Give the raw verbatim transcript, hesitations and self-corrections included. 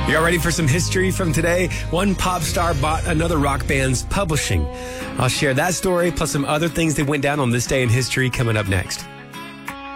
You all ready for some history from today? One pop star bought another rock band's publishing. I'll share that story plus some other things that went down on this day in history coming up next.